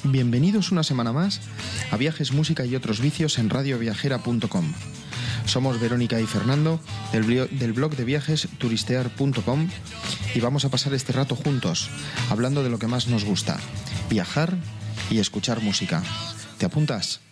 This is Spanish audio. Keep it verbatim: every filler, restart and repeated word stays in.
Bienvenidos una semana más a Viajes, Música y otros vicios en radio viajera punto com. Somos Verónica y Fernando del, bli- del blog de viajes turistear punto com y vamos a pasar este rato juntos, hablando de lo que más nos gusta, viajar y escuchar música. ¿Te apuntas?